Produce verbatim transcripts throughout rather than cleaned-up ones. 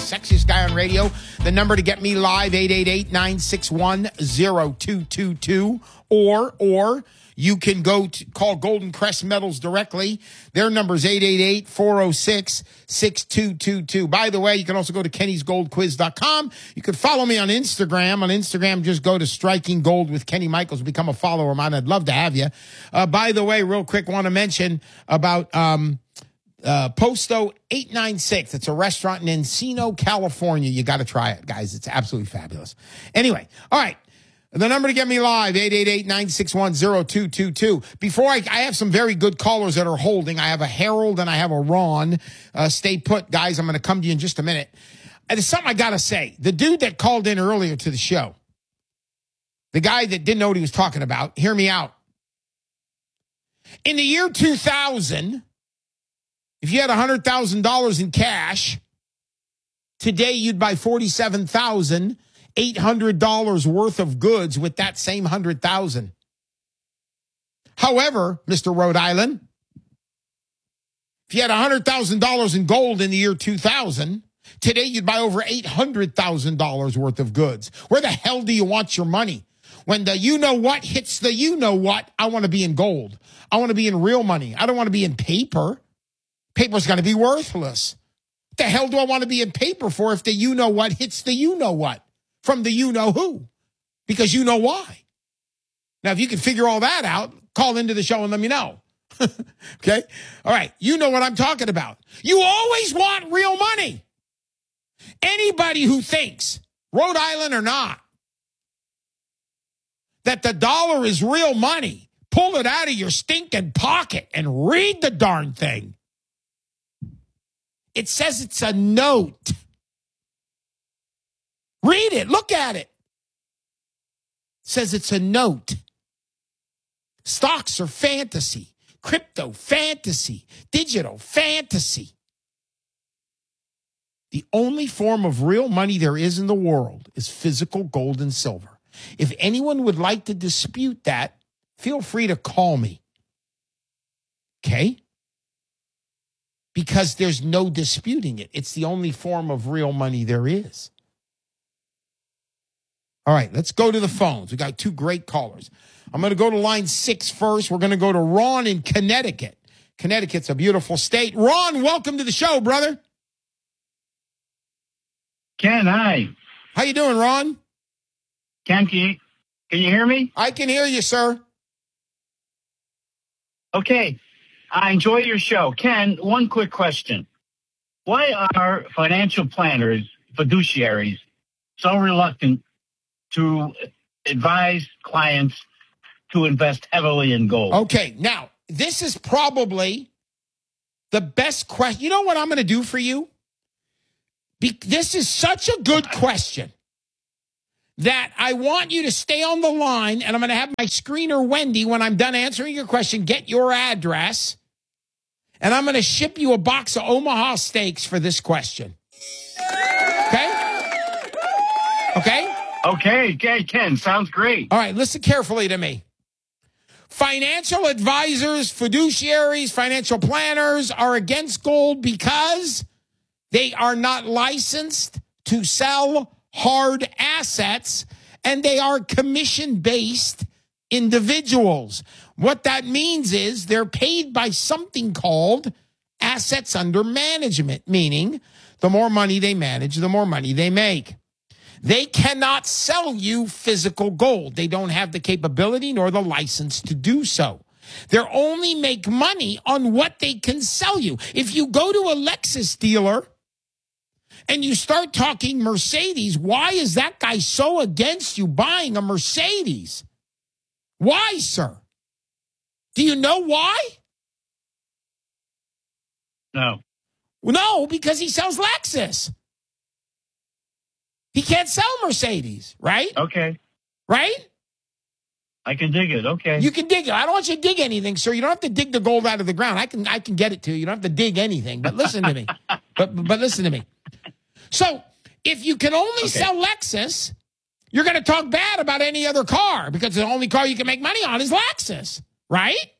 sexiest guy on radio. The number to get me live, eight eight eight, nine six one, zero two two two. Or, or you can go to call Golden Crest Metals directly. Their number is eight eight eight, four oh six, six two two two. By the way, you can also go to kennys gold quiz dot com. You can follow me on Instagram. On Instagram, just go to Striking Gold with Kenny Michaels. Become a follower of mine. I'd love to have you. Uh, by the way, real quick, want to mention about um, uh, Posto eight nine six. It's a restaurant in Encino, California. You got to try it, guys. It's absolutely fabulous. Anyway, all right. The number to get me live, eight eight eight, nine six one, zero two two two. Before I, I have some very good callers that are holding. I have a Harold and I have a Ron. Uh, stay put, guys. I'm going to come to you in just a minute. And there's something I got to say. The dude that called in earlier to the show, the guy that didn't know what he was talking about, hear me out. In the year two thousand, if you had one hundred thousand dollars in cash, today you'd buy forty-seven thousand eight hundred dollars worth of goods with that same one hundred thousand dollars. However, Mister Rhode Island, if you had one hundred thousand dollars in gold in the year two thousand, today you'd buy over eight hundred thousand dollars worth of goods. Where the hell do you want your money? When the you-know-what hits the you-know-what, I want to be in gold. I want to be in real money. I don't want to be in paper. Paper's going to be worthless. What the hell do I want to be in paper for if the you-know-what hits the you-know-what? From the you-know-who, because you know why. Now, if you can figure all that out, call into the show and let me know. Okay? All right. You know what I'm talking about. You always want real money. Anybody who thinks, Rhode Island or not, that the dollar is real money, pull it out of your stinking pocket and read the darn thing. It says it's a note. Read it. Look at it. It says it's a note. Stocks are fantasy. Crypto, fantasy. Digital, fantasy. The only form of real money there is in the world is physical gold and silver. If anyone would like to dispute that, feel free to call me. Okay? Because there's no disputing it. It's the only form of real money there is. All right, let's go to the phones. We got two great callers. I'm going to go to line six first. We're going to go to Ron in Connecticut. Connecticut's a beautiful state. Ron, welcome to the show, brother. Ken, hi. How you doing, Ron? Ken, can you, can you hear me? I can hear you, sir. Okay, I enjoy your show. Ken, one quick question. Why are financial planners, fiduciaries, so reluctant to advise clients to invest heavily in gold? Okay, now, this is probably the best question. You know what I'm going to do for you? Be- this is such a good question that I want you to stay on the line, and I'm going to have my screener, Wendy, when I'm done answering your question, get your address, and I'm going to ship you a box of Omaha steaks for this question. Okay? Okay? Okay, okay, Ken, sounds great. All right, listen carefully to me. Financial advisors, fiduciaries, financial planners are against gold because they are not licensed to sell hard assets, and they are commission-based individuals. What that means is they're paid by something called assets under management, meaning the more money they manage, the more money they make. They cannot sell you physical gold. They don't have the capability nor the license to do so. They only make money on what they can sell you. If you go to a Lexus dealer and you start talking Mercedes, why is that guy so against you buying a Mercedes? Why, sir? Do you know why? No. No, because he sells Lexus. He can't sell Mercedes, right? Okay. Right? I can dig it. Okay. You can dig it. I don't want you to dig anything, sir. You don't have to dig the gold out of the ground. I can I can get it to you. You don't have to dig anything. But listen to me. but but listen to me. So if you can only okay. sell Lexus, you're going to talk bad about any other car because the only car you can make money on is Lexus, right?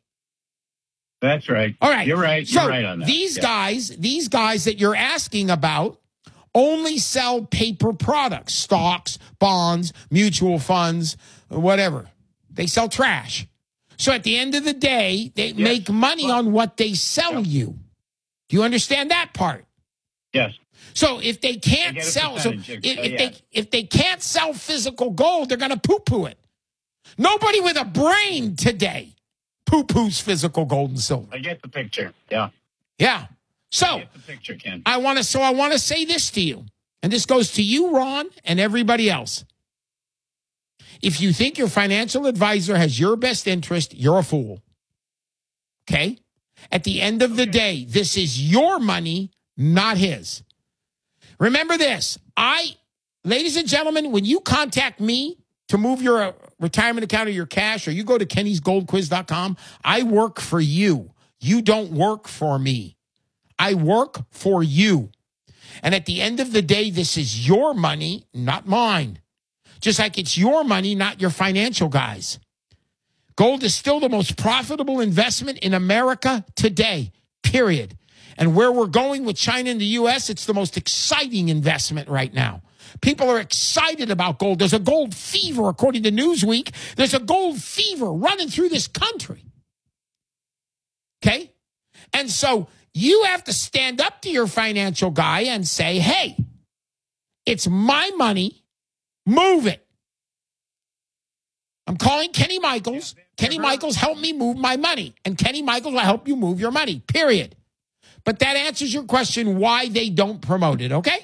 That's right. All right. You're right. So you're right on that. These yeah. guys, these guys that you're asking about only sell paper products, stocks, bonds, mutual funds, whatever. They sell trash. So at the end of the day, they yes. make money well, on what they sell yeah. you. Do you understand that part? Yes. So if they can't they sell, so if, if yeah. they if they can't sell physical gold, they're going to poo-poo it. Nobody with a brain today poo-poos physical gold and silver. I get the picture. Yeah. Yeah. So I get the picture, Ken. I want to. So I want to say this to you, and this goes to you, Ron, and everybody else. If you think your financial advisor has your best interest, you're a fool. Okay? At the end of the day, this is your money, not his. Remember this. I, ladies and gentlemen, when you contact me to move your uh, retirement account or your cash, or you go to kennys gold quiz dot com, I work for you. You don't work for me. I work for you. And at the end of the day, this is your money, not mine. Just like it's your money, not your financial guys. Gold is still the most profitable investment in America today, period. And where we're going with China and the U S, it's the most exciting investment right now. People are excited about gold. There's a gold fever, according to Newsweek. There's a gold fever running through this country. Okay? And so you have to stand up to your financial guy and say, hey, it's my money. Move it. I'm calling Kenny Michaels. Kenny Michaels, help me move my money. And Kenny Michaels will help you move your money, period. But that answers your question why they don't promote it, okay?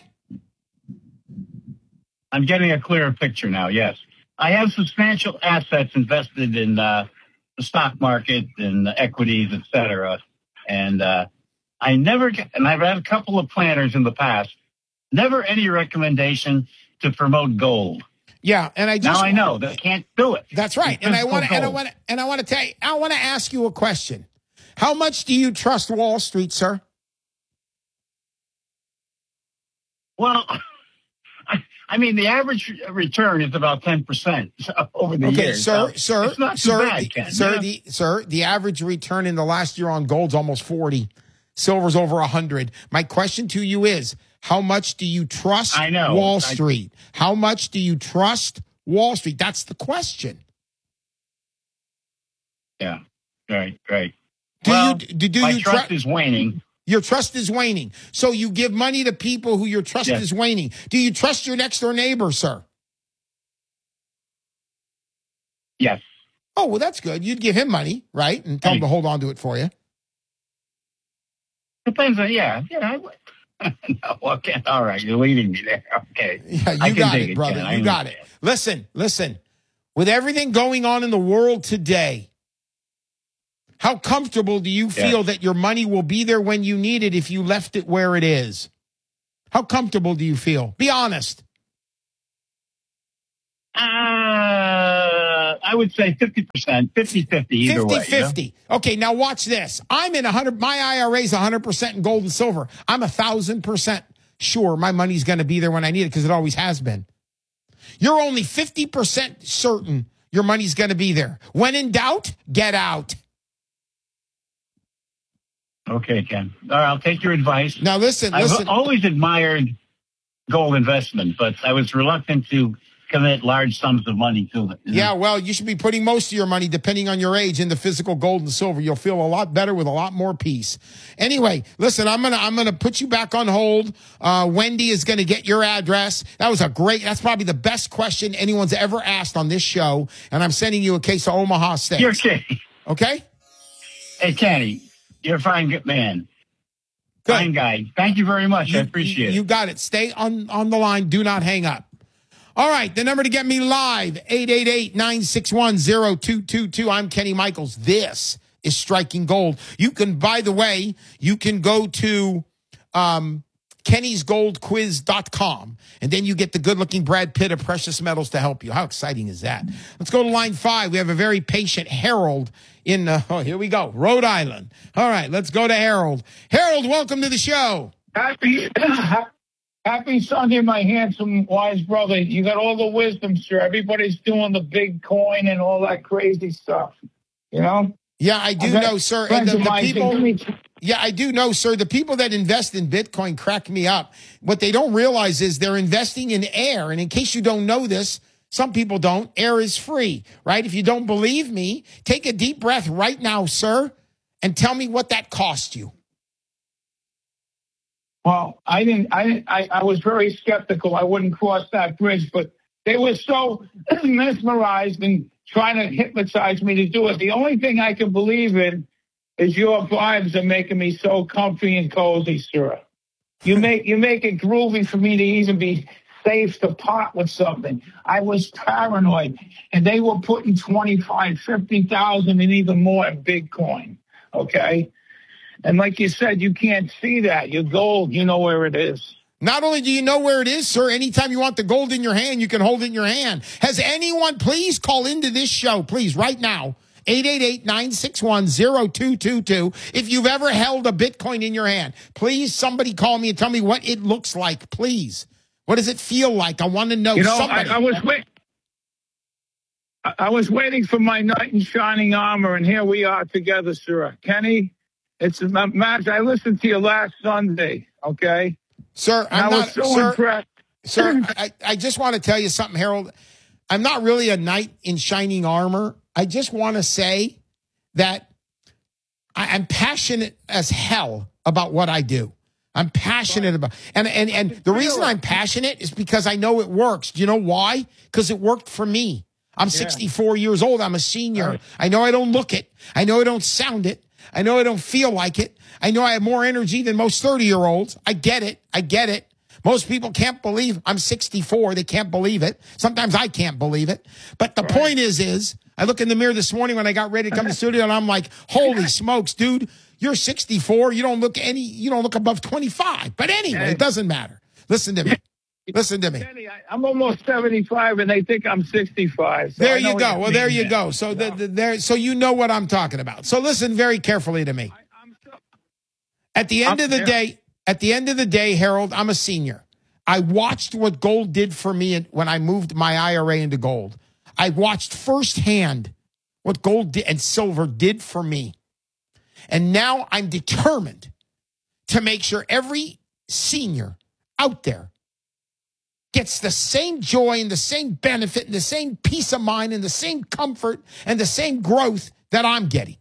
I'm getting a clearer picture now, yes. I have substantial assets invested in uh, the stock market and equities, et cetera. And uh, I never get, and I've had a couple of planners in the past, never any recommendation to promote gold. Yeah, and I just now I know they can't do it. That's right. And I want to, and I want to, and I want to tell you, I want to ask you a question. How much do you trust Wall Street, sir? Well, I mean, the average return is about ten percent over the okay, years. sir, so sir, it's not sir, too bad, the, Ken, sir, yeah? the sir, the average return in the last year on gold's almost forty. Silver's over a hundred. My question to you is: how much do you trust I know. Wall I, Street? How much do you trust Wall Street? That's the question. Yeah, right, right. Do well, you do, do my you trust tr- is waning. Your trust is waning. So you give money to people who your trust yes. is waning. Do you trust your next door neighbor, sir? Yes. Oh, well, that's good. You'd give him money, right? And tell him to hold on to it for you. Depends on, yeah. Yeah, I would. No, okay. All right. You're leading me there. Okay. Yeah, you I got it, it, brother. Ken. You got it. Listen, listen. With everything going on in the world today, how comfortable do you feel yes. that your money will be there when you need it if you left it where it is? How comfortable do you feel? Be honest. Uh, I would say fifty percent, fifty-fifty either fifty, way. fifty. You know? Okay, now watch this. I'm in one hundred, my I R A is one hundred percent in gold and silver. I'm one thousand percent sure my money's going to be there when I need it because it always has been. You're only fifty percent certain your money's going to be there. When in doubt, get out. Okay, Ken. All right, I'll take your advice. Now, listen, listen. I've always admired gold investment, but I was reluctant to commit large sums of money to it. Yeah, well, you should be putting most of your money, depending on your age, into physical gold and silver. You'll feel a lot better with a lot more peace. Anyway, listen, I'm gonna I'm gonna put you back on hold. Uh, Wendy is gonna get your address. That was a great. That's probably the best question anyone's ever asked on this show. And I'm sending you a case of Omaha Steaks. You're kidding. Okay. Hey, Kenny, you're a fine good man. Good. Fine guy. Thank you very much. You, I appreciate you, it. You got it. Stay on on the line. Do not hang up. All right, the number to get me live, eight eight eight, nine six one, zero two two two. I'm Kenny Michaels. This is Striking Gold. You can, by the way, you can go to um, kennys gold quiz dot com, and then you get the good-looking Brad Pitt of Precious Metals to help you. How exciting is that? Let's go to line five. We have a very patient Harold in, uh, oh, here we go, Rhode Island. All right, let's go to Harold. Harold, welcome to the show. Happy Happy Sunday, my handsome, wise brother. You got all the wisdom, sir. Everybody's doing the big coin and all that crazy stuff, you know? Yeah, I do Okay? know, sir. And Friends the, of the mine say, people, "Give me yeah, I do know, sir. The people that invest in Bitcoin crack me up. What they don't realize is they're investing in air. And in case you don't know this, some people don't. Air is free, right? If you don't believe me, take a deep breath right now, sir, and tell me what that cost you. Well, I didn't. I, I I was very skeptical. I wouldn't cross that bridge, but they were so mesmerized and trying to hypnotize me to do it. The only thing I can believe in is your vibes are making me so comfy and cozy, sir. You make you make it groovy for me to even be safe to part with something. I was paranoid, and they were putting twenty-five, fifty thousand and even more in Bitcoin. Okay. And like you said, you can't see that. Your gold, you know where it is. Not only do you know where it is, sir, anytime you want the gold in your hand, you can hold it in your hand. Has anyone, please call into this show, please, right now, eight eight eight, nine six one, zero two two two. If you've ever held a Bitcoin in your hand, please, somebody call me and tell me what it looks like, please. What does it feel like? I want to know. You know, somebody. I, I was wait, I, I was waiting for my knight in shining armor, and here we are together, sir. Kenny, it's a match. I listened to you last Sunday, okay? Sir, I'm I not, was so sir, impressed. Sir, I, I just want to tell you something, Harold. I'm not really a knight in shining armor. I just want to say that I, I'm passionate as hell about what I do. I'm passionate about, and, and, and the reason I'm passionate is because I know it works. Do you know why? Because it worked for me. I'm sixty-four years old. I'm a senior. Right. I know I don't look it. I know I don't sound it. I know I don't feel like it. I know I have more energy than most thirty-year-olds. I get it. I get it. Most people can't believe I'm sixty-four. They can't believe it. Sometimes I can't believe it. But the Right. point is, is I look in the mirror this morning when I got ready to come to the studio, and I'm like, holy smokes, dude, you're sixty-four. You don't look any, you don't look above twenty-five. But anyway, it doesn't matter. Listen to me. Listen to me. Kenny, I, I'm almost seventy-five, and they think I'm sixty-five. So There I know you what go. Well, there mean, you man. go. So the, the, there, so you know what I'm talking about. So listen very carefully to me. I, I'm so, At the end I'm of the there. day, at the end of the day, Harold, I'm a senior. I watched what gold did for me when I moved my I R A into gold. I watched firsthand what gold did and silver did for me. And now I'm determined to make sure every senior out there gets the same joy and the same benefit and the same peace of mind and the same comfort and the same growth that I'm getting.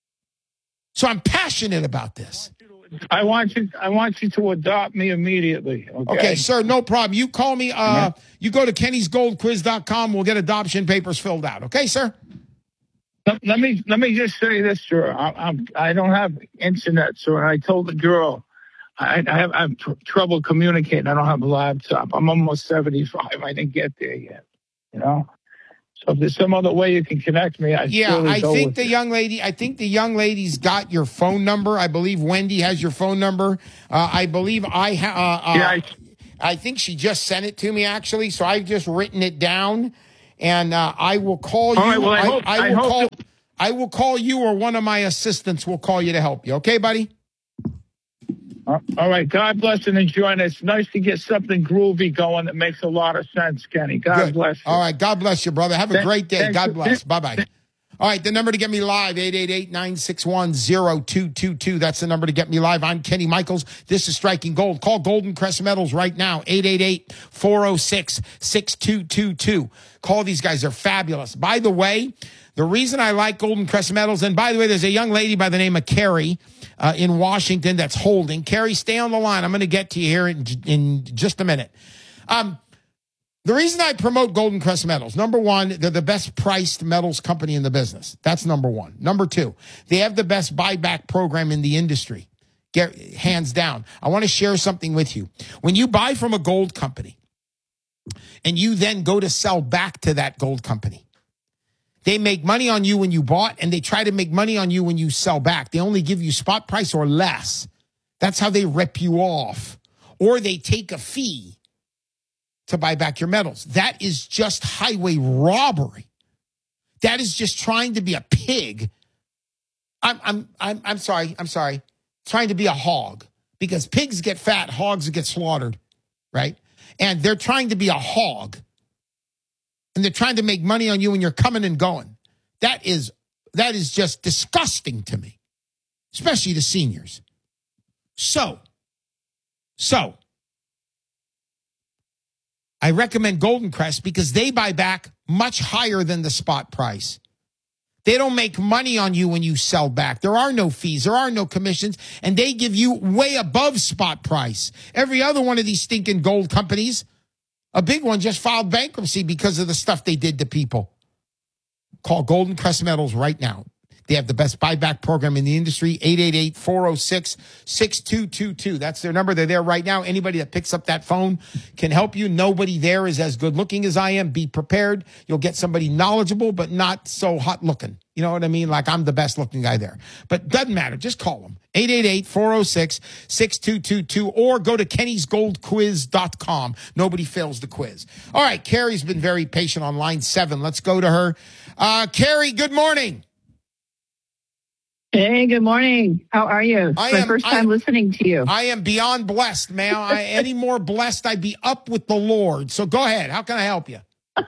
So I'm passionate about this. I want you. I want you to adopt me immediately. Okay, Okay, sir, no problem. You call me. Uh, you go to kennys gold quiz dot com. We'll get adoption papers filled out. Okay, sir? Let, let me let me just say this, sir. I, I'm I don't have internet, sir. And I told the girl I, I have I have tr- trouble communicating. I don't have a laptop. I'm almost seventy-five. I didn't get there yet. You know. So if there's some other way you can connect me, I Yeah, I go think with the you. young lady. I think the young lady's got your phone number. I believe Wendy has your phone number. Uh, I believe I have. Uh, uh, Yeah, I- I think she just sent it to me actually. So I've just written it down, and uh, I will call you. All right, well, I hope- I will hope call. that- I will call you, or one of my assistants will call you to help you. Okay, buddy? Uh, All right. God bless and enjoy. And it's nice to get something groovy going that makes a lot of sense, Kenny. God Good. bless you. All right. God bless you, brother. Have a Thank- great day. thank God you. bless. Bye bye. All right. The number to get me live, eight eight eight, nine six one, zero two two two. That's the number to get me live. I'm Kenny Michaels. This is Striking Gold. Call Golden Crest Metals right now, eight eight eight, four oh six, six two two two. Call these guys. They're fabulous. By the way, the reason I like Golden Crest Metals, and by the way, there's a young lady by the name of Carrie uh, in Washington that's holding. Carrie, stay on the line. I'm going to get to you here in, in just a minute. Um, The reason I promote Golden Crest Metals, number one, they're the best priced metals company in the business. That's number one. Number two, they have the best buyback program in the industry. Get, hands down. I want to share something with you. When you buy from a gold company and you then go to sell back to that gold company, they make money on you when you bought, and they try to make money on you when you sell back. They only give you spot price or less. That's how they rip you off. Or they take a fee to buy back your metals. That is just highway robbery. That is just trying to be a pig. I'm I'm I'm I'm sorry. I'm sorry. Trying to be a hog, because pigs get fat, hogs get slaughtered, right? And they're trying to be a hog. And they're trying to make money on you when you're coming and going. That is that is just disgusting to me, especially to seniors. So, so I recommend Golden Crest because they buy back much higher than the spot price. They don't make money on you when you sell back. There are no fees. There are no commissions. And they give you way above spot price. Every other one of these stinking gold companies, a big one, just filed bankruptcy because of the stuff they did to people. Call Golden Crest Metals right now. They have the best buyback program in the industry, eight eight eight, four oh six, six two two two. That's their number. They're there right now. Anybody that picks up that phone can help you. Nobody there is as good looking as I am. Be prepared. You'll get somebody knowledgeable, but not so hot looking. You know what I mean? Like I'm the best looking guy there. But doesn't matter. Just call them. eight eight eight, four oh six, six two two two or go to kennys gold quiz dot com. Nobody fails the quiz. All right. Carrie's been very patient on line seven. Let's go to her. Uh, Carrie, good morning. Hey, good morning. How are you? It's I my am, first time I, listening to you. I am beyond blessed, man. I, any more blessed, I'd be up with the Lord. So go ahead. How can I help you?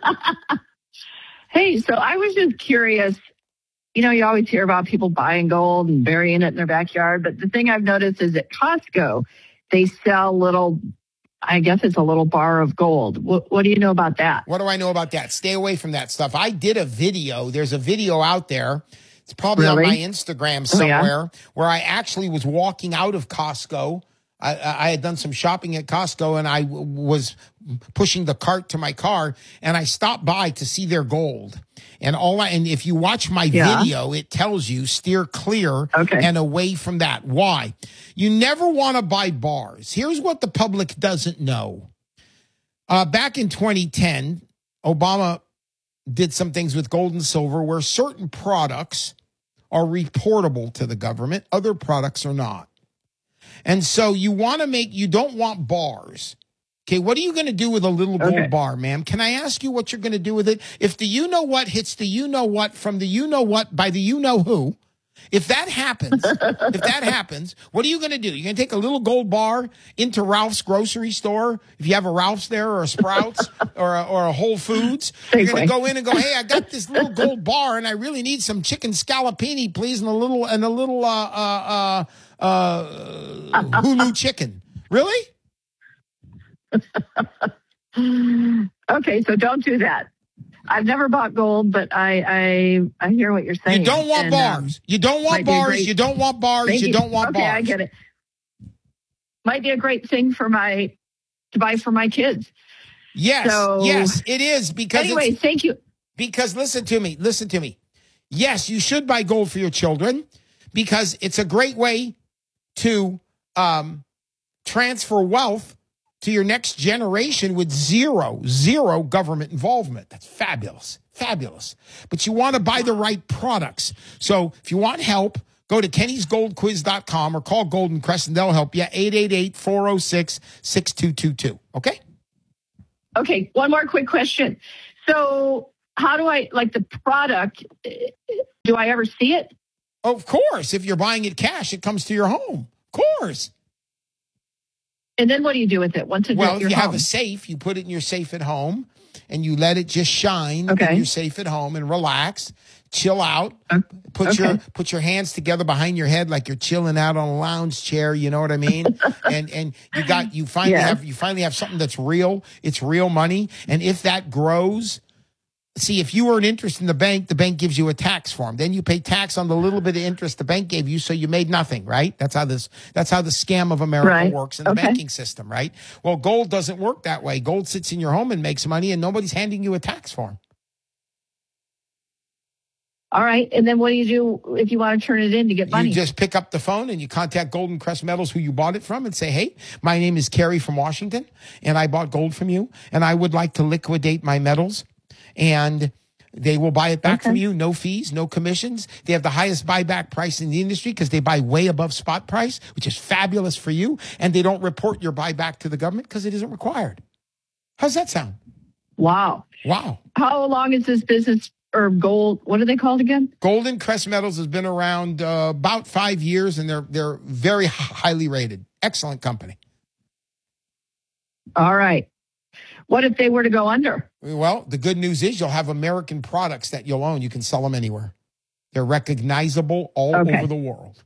Hey, so I was just curious. You know, you always hear about people buying gold and burying it in their backyard. But the thing I've noticed is at Costco, they sell little, I guess it's a little bar of gold. What, what do you know about that? What do I know about that? Stay away from that stuff. I did a video. There's a video out there. It's probably Really? on my Instagram somewhere oh, yeah? where I actually was walking out of Costco. I, I had done some shopping at Costco and I w- was pushing the cart to my car and I stopped by to see their gold. And all I, and if you watch my yeah. video, it tells you steer clear okay. and away from that. Why? You never want to buy bars. Here's what the public doesn't know. Uh, back in twenty ten, Obama did some things with gold and silver where certain products are reportable to the government. Other products are not. And so you want to make, you don't want bars. Okay, what are you going to do with a little gold okay. bar, ma'am? Can I ask you what you're going to do with it? If the you-know-what hits the you-know-what from the you-know-what by the you-know-who, if that happens, if that happens, what are you going to do? You're going to take a little gold bar into Ralph's grocery store, if you have a Ralph's there or a Sprouts or a, or a Whole Foods. You're going to go in and go, hey, I got this little gold bar and I really need some chicken scallopini, please, and a little and a little uh uh uh, uh Hulu chicken. Really? Okay, so don't do that. I've never bought gold, but I I, I hear what you're saying. You don't want and, bars. Um, you don't want bars. Great, you don't want bars. maybe, you don't want okay, bars. Okay, I get it. Might be a great thing for my to buy for my kids. Yes, so, yes, it is because. Anyway, thank you. Because listen to me, listen to me. Yes, you should buy gold for your children because it's a great way to um, transfer wealth to your next generation with zero, zero government involvement. That's fabulous, fabulous. But you want to buy the right products. So if you want help, go to kennys gold quiz dot com or call Golden Crest and they'll help you. eight eight eight, four oh six, six two two two. Okay? Okay, one more quick question. So how do I, like the product, do I ever see it? Of course. If you're buying it cash, it comes to your home. Of course. And then what do you do with it once it's well, at your you home? have a safe. You put it in your safe at home, and you let it just shine okay. in your safe at home and relax, chill out. Uh, put okay. your put your hands together behind your head like you're chilling out on a lounge chair. You know what I mean? and and you got you finally yeah. have you finally have something that's real. It's real money, and if that grows. See, if you earn interest in the bank, the bank gives you a tax form. Then you pay tax on the little bit of interest the bank gave you, so you made nothing, right? That's how this that's how the scam of America right. works in the okay. banking system, right? Well, gold doesn't work that way. Gold sits in your home and makes money, and nobody's handing you a tax form. All right. And then what do you do if you want to turn it in to get money? You just pick up the phone and you contact Golden Crest Metals, who you bought it from, and say, hey, my name is Carrie from Washington, and I bought gold from you, and I would like to liquidate my metals. And they will buy it back okay. from you. No fees, no commissions. They have the highest buyback price in the industry because they buy way above spot price, which is fabulous for you. And they don't report your buyback to the government because it isn't required. How's that sound? Wow. Wow. How long is this business or gold? What are they called again? Golden Crest Metals has been around uh, about five years and they're they're very highly rated. Excellent company. All right. What if they were to go under? Well, the good news is you'll have American products that you'll own. You can sell them anywhere. They're recognizable all Okay. over the world.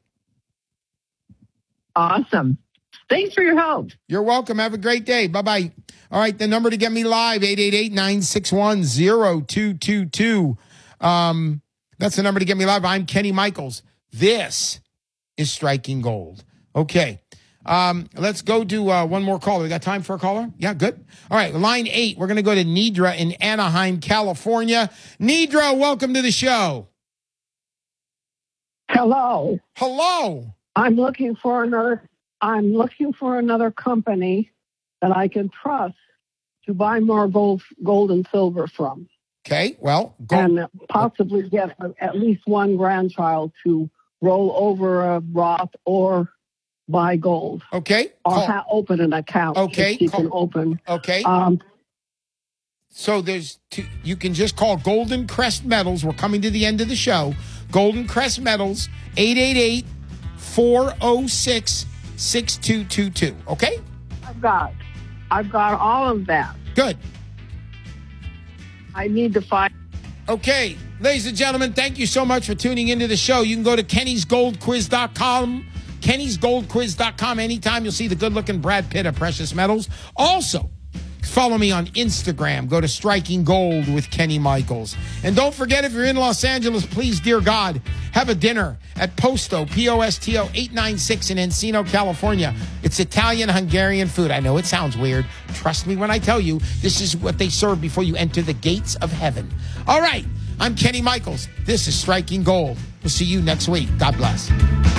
Awesome. Thanks for your help. You're welcome. Have a great day. Bye-bye. All right, the number to get me live, eight eight eight, nine six one, zero two two two. Um, that's the number to get me live. I'm Kenny Michaels. This is Striking Gold. Okay. Um, let's go do uh, one more caller. We got time for a caller? Yeah, good. All right, line eight. We're going to go to Nidra in Anaheim, California. Nidra, welcome to the show. Hello. Hello. I'm looking for another I'm looking for another company that I can trust to buy more gold gold and silver from. Okay, well, go. And possibly get at least one grandchild to roll over a Roth or buy gold. Okay. Or Call. ha- open an account. Okay, If she call. can open. Okay. Um, So there's two, you can just call Golden Crest Metals. We're coming to the end of the show. Golden Crest Metals, eight eight eight, four oh six, six two two two. Okay? I've got I've got all of that. Good. I need to find Okay. Ladies and gentlemen, thank you so much for tuning into the show. You can go to kennys gold quiz dot com. kennys gold quiz dot com. Anytime you'll see the good-looking Brad Pitt of Precious Metals. Also, follow me on Instagram. Go to Striking Gold with Kenny Michaels. And don't forget, if you're in Los Angeles, please, dear God, have a dinner at Posto, P O S T O eight nine six in Encino, California. It's Italian-Hungarian food. I know it sounds weird. Trust me when I tell you, this is what they serve before you enter the gates of heaven. All right, I'm Kenny Michaels. This is Striking Gold. We'll see you next week. God bless.